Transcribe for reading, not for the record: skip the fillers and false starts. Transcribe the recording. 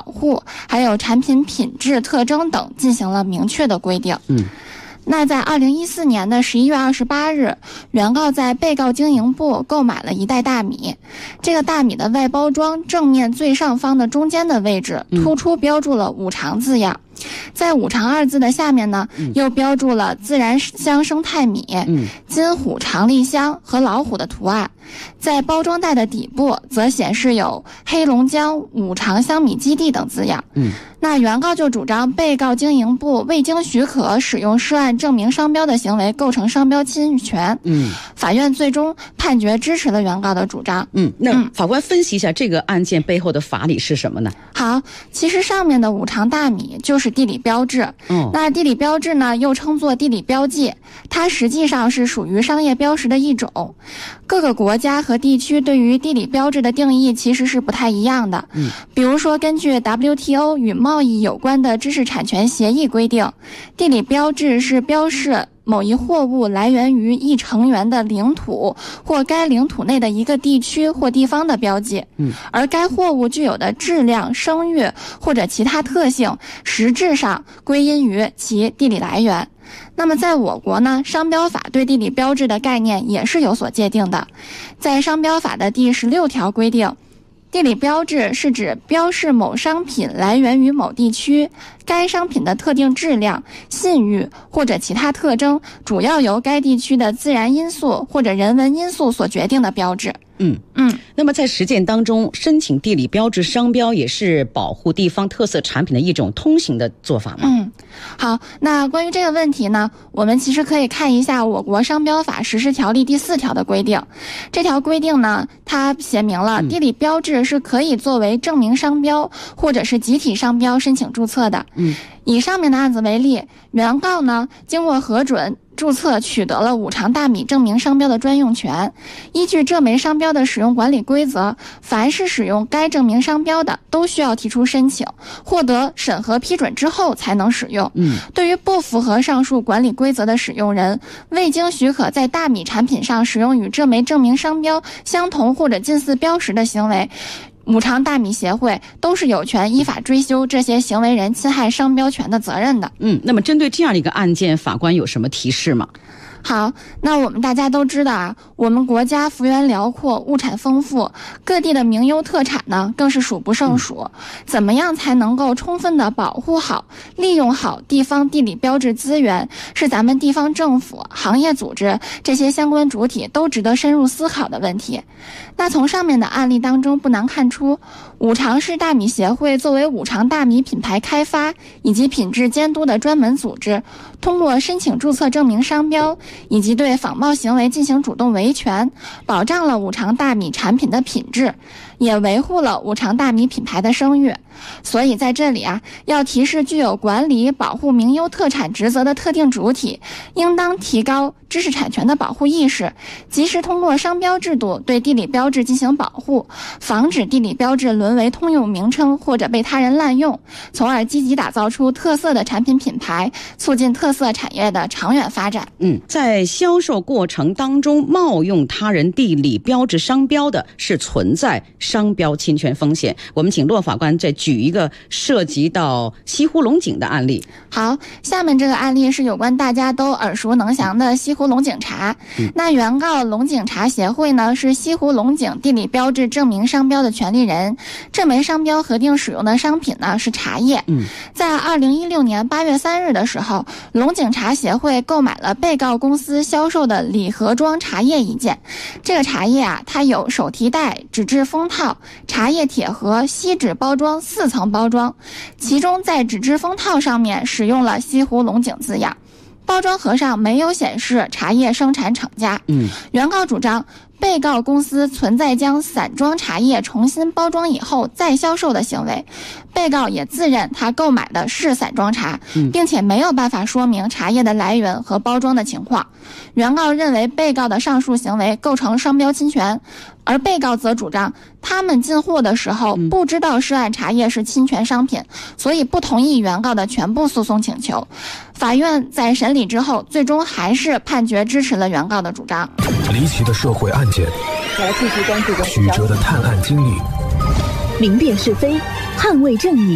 护，还有产品品质特征等进行了明确的规定。那在2014年的11月28日，原告在被告经营部购买了一袋大米，这个大米的外包装正面最上方的中间的位置突出标注了五常字样，在五常二字的下面呢，又标注了自然香生态米、金虎长利香和老虎的图案。在包装袋的底部则显示有黑龙江五常香米基地等字样。那原告就主张被告经营部未经许可使用涉案证明商标的行为构成商标侵权。法院最终判决支持了原告的主张。 那法官分析一下这个案件背后的法理是什么呢？ 好，其实上面的五常大米就是地理标志。那地理标志呢，又称作地理标记，它实际上是属于商业标识的一种。各个国家和地区对于地理标志的定义其实是不太一样的。比如说，根据 WTO 与贸易有关的知识产权协议规定，地理标志是标示某一货物来源于一成员的领土或该领土内的一个地区或地方的标记。而该货物具有的质量、声誉或者其他特性，实质上归因于其地理来源。那么在我国呢，商标法对地理标志的概念也是有所界定的。在商标法的第16条规定，地理标志是指标示某商品来源于某地区，该商品的特定质量、信誉或者其他特征，主要由该地区的自然因素或者人文因素所决定的标志。 那么在实践当中，申请地理标志商标也是保护地方特色产品的一种通行的做法吗？ 好，那关于这个问题呢，我们其实可以看一下我国商标法实施条例第4条的规定。这条规定呢，它写明了地理标志是可以作为证明商标或者是集体商标申请注册的。以上面的案子为例，原告呢经过核准注册取得了五常大米证明商标的专用权。依据这枚商标的使用管理规则，凡是使用该证明商标的都需要提出申请，获得审核批准之后才能使用。对于不符合上述管理规则的使用人，未经许可在大米产品上使用与这枚证明商标相同或者近似标识的行为，五常大米协会都是有权依法追究这些行为人侵害商标权的责任的。 那么针对这样的一个案件，法官有什么提示吗？ 好，那我们大家都知道啊，我们国家幅员辽阔，物产丰富，各地的名优特产呢更是数不胜数。怎么样才能够充分的保护好、利用好地方地理标志资源，是咱们地方政府、行业组织这些相关主体都值得深入思考的问题。那从上面的案例当中不难看出，五常市大米协会作为五常大米品牌开发以及品质监督的专门组织，通过申请注册证明商标以及对仿冒行为进行主动维权，保障了五常大米产品的品质，也维护了五常大米品牌的声誉。所以在这里啊，要提示具有管理保护名优特产职责的特定主体，应当提高知识产权的保护意识，及时通过商标制度对地理标志进行保护，防止地理标志沦为通用名称或者被他人滥用，从而积极打造出特色的产品品牌，促进特色产业的长远发展。 在销售过程当中冒用他人地理标志商标的是存在商标侵权风险。我们请骆法官再举一个涉及到西湖龙井的案例。 好，下面这个案例是有关大家都耳熟能详的西湖龙井茶。那原告龙井茶协会呢，是西湖龙井地理标志证明商标的权利人。这枚商标核定使用的商品呢是茶叶。在2016年8月3日的时候，龙井茶协会购买了被告公司销售的礼盒装茶叶一件。这个茶叶啊，它有手提袋、纸质封套、茶叶铁盒、锡纸包装4层包装，其中在纸质封套上面使用了西湖龙井字样，包装盒上没有显示茶叶生产厂家。原告主张被告公司存在将散装茶叶重新包装以后再销售的行为，被告也自认他购买的是散装茶，并且没有办法说明茶叶的来源和包装的情况。原告认为被告的上述行为构成商标侵权，而被告则主张他们进货的时候不知道涉案茶叶是侵权商品，所以不同意原告的全部诉讼请求。法院在审理之后，最终还是判决支持了原告的主张。 离奇的社会案件，曲折的探案经历， 明辨是非，捍卫正义。